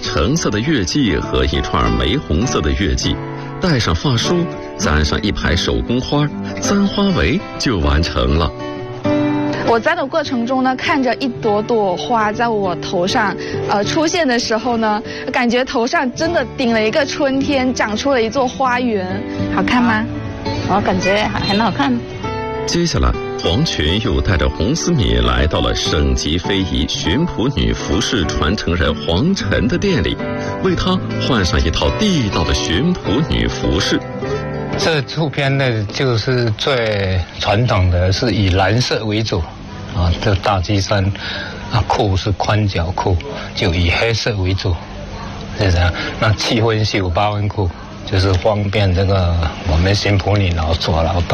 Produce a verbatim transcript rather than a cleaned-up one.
橙色的月季和一串玫红色的月季，戴上发梳，簪上一排手工花，簪花围就完成了。 我簪的过程中呢，看着一朵朵花在我头上，呃，出现的时候呢，感觉头上真的顶了一个春天，长出了一座花园。好看吗？ 我感觉很好看。 接下来，黄群又带着洪思敏来到了省级非遗巡捕女服饰传承人黄晨的店里，为她换上一套地道的巡捕女服饰。 这图片呢，就是最传统的，是以蓝色为主，啊，这大机衫，啊，裤是宽脚裤，就以黑色为主，是这样。那七分袖八分裤，就是方便这个我们巡捕女劳作劳动。